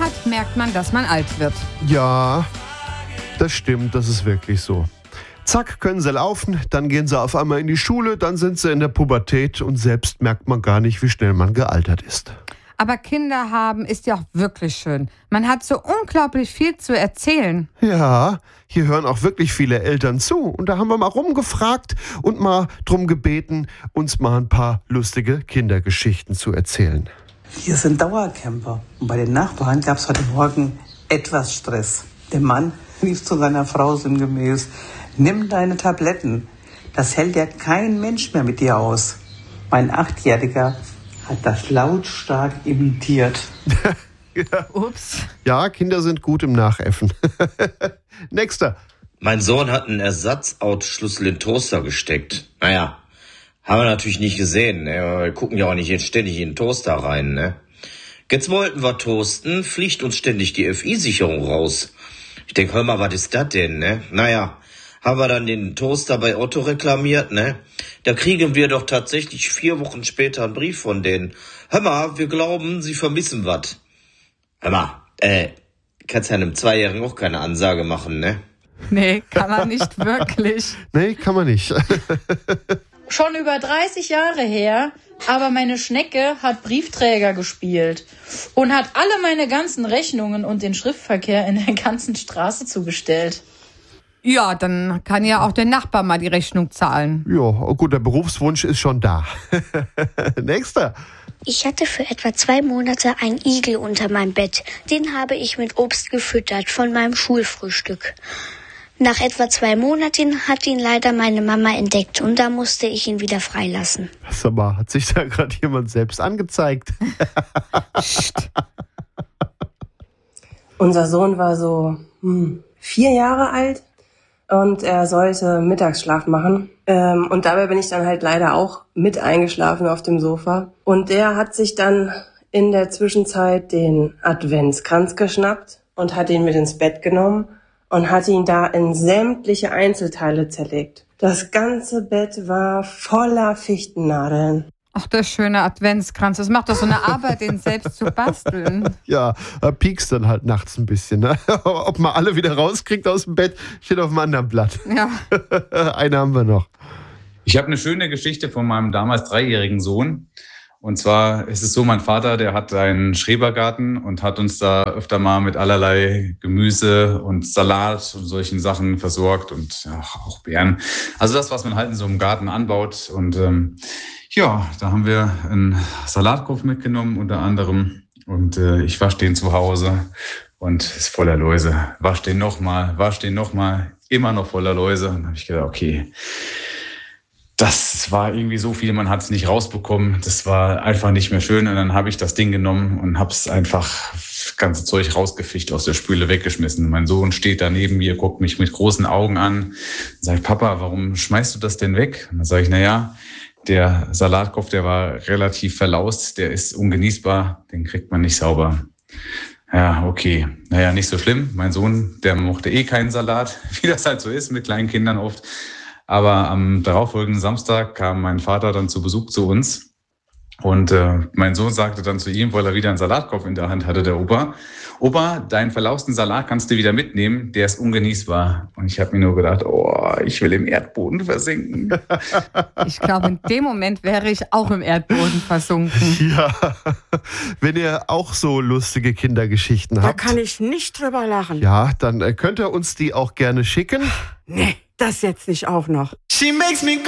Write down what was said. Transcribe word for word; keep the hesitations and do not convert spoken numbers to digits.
hat, merkt man, dass man alt wird. Ja, das stimmt, das ist wirklich so. Zack, können sie laufen, dann gehen sie auf einmal in die Schule, dann sind sie in der Pubertät und selbst merkt man gar nicht, wie schnell man gealtert ist. Aber Kinder haben ist ja auch wirklich schön. Man hat so unglaublich viel zu erzählen. Ja, hier hören auch wirklich viele Eltern zu. Und da haben wir mal rumgefragt und mal drum gebeten, uns mal ein paar lustige Kindergeschichten zu erzählen. Wir sind Dauercamper. Und bei den Nachbarn gab es heute Morgen etwas Stress. Der Mann rief zu seiner Frau sinngemäß: Nimm deine Tabletten. Das hält ja kein Mensch mehr mit dir aus. Mein Achtjähriger hat das lautstark imitiert. Ja. Ups. Ja, Kinder sind gut im Nachäffen. Nächster. Mein Sohn hat einen Ersatzausschlüssel in den Toaster gesteckt. Naja, haben wir natürlich nicht gesehen. Ne? Wir gucken ja auch nicht jetzt ständig in den Toaster rein. Ne? Jetzt wollten wir toasten, fliegt uns ständig die F I-Sicherung raus. Ich denke, hör mal, was ist das denn? Ne? Naja, haben wir dann den Toaster bei Otto reklamiert, ne? Da kriegen wir doch tatsächlich vier Wochen später einen Brief von denen. Hör mal, wir glauben, sie vermissen was. Hör mal, äh, kannst ja einem Zweijährigen auch keine Ansage machen, ne? Nee, kann man nicht wirklich. Nee, kann man nicht. Schon über dreißig Jahre her, aber meine Schnecke hat Briefträger gespielt und hat alle meine ganzen Rechnungen und den Schriftverkehr in der ganzen Straße zugestellt. Ja, dann kann ja auch der Nachbar mal die Rechnung zahlen. Ja, gut, der Berufswunsch ist schon da. Nächster. Ich hatte für etwa zwei Monate einen Igel unter meinem Bett. Den habe ich mit Obst gefüttert von meinem Schulfrühstück. Nach etwa zwei Monaten hat ihn leider meine Mama entdeckt und da musste ich ihn wieder freilassen. Sag mal, hat sich da gerade jemand selbst angezeigt? Unser Sohn war so hm, vier Jahre alt und er sollte Mittagsschlaf machen. Ähm, und dabei bin ich dann halt leider auch mit eingeschlafen auf dem Sofa. Und er hat sich dann in der Zwischenzeit den Adventskranz geschnappt und hat ihn mit ins Bett genommen und hat ihn da in sämtliche Einzelteile zerlegt. Das ganze Bett war voller Fichtennadeln. Ach, der schöne Adventskranz. Das macht doch so eine Arbeit, den selbst zu basteln. Ja, er piekst dann halt nachts ein bisschen. Ne? Ob man alle wieder rauskriegt aus dem Bett, steht auf einem anderen Blatt. Ja. Eine haben wir noch. Ich habe eine schöne Geschichte von meinem damals dreijährigen Sohn. Und zwar ist es so, mein Vater, der hat einen Schrebergarten und hat uns da öfter mal mit allerlei Gemüse und Salat und solchen Sachen versorgt und ja, auch Beeren. Also das, was man halt in so einem Garten anbaut. Und ähm, ja, da haben wir einen Salatkopf mitgenommen unter anderem. Und äh, ich wasche den zu Hause und ist voller Läuse. Wasch den nochmal, wasch den nochmal, immer noch voller Läuse. Und dann habe ich gedacht, okay, das war irgendwie so viel, man hat es nicht rausbekommen. Das war einfach nicht mehr schön. Und dann habe ich das Ding genommen und habe es einfach das ganze Zeug rausgefischt, aus der Spüle weggeschmissen. Mein Sohn steht da neben mir, guckt mich mit großen Augen an und sagt, Papa, warum schmeißt du das denn weg? Und dann sage ich, na ja, der Salatkopf, der war relativ verlaust, der ist ungenießbar, den kriegt man nicht sauber. Ja, okay. Naja, nicht so schlimm. Mein Sohn, der mochte eh keinen Salat, wie das halt so ist mit kleinen Kindern oft. Aber am darauffolgenden Samstag kam mein Vater dann zu Besuch zu uns. Und äh, mein Sohn sagte dann zu ihm, weil er wieder einen Salatkopf in der Hand hatte, der Opa, Opa, deinen verlausten Salat kannst du wieder mitnehmen, der ist ungenießbar. Und ich habe mir nur gedacht, oh, ich will im Erdboden versinken. Ich glaube, in dem Moment wäre ich auch im Erdboden versunken. Ja, wenn ihr auch so lustige Kindergeschichten habt. Da kann ich nicht drüber lachen. Ja, dann äh, könnt ihr uns die auch gerne schicken. Nee, das jetzt nicht auch noch. She makes me